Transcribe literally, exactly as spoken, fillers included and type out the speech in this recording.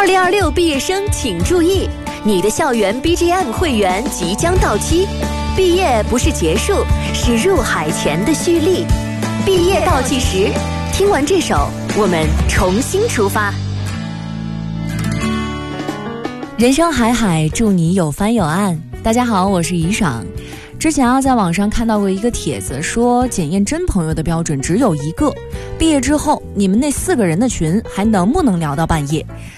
零二六毕业生请注意，你的校园 B G M 会员即将到期，毕业不是结束，是入海前的蓄力。毕业倒计时，听完这首，我们重新出发。 人生海海，祝你有帆有岸。大家好，我是怡爽。之前啊，在网上看到过一个帖子，说检验真朋友的标准只有一个，毕业之后你们那四个人的群还能不能聊到半夜？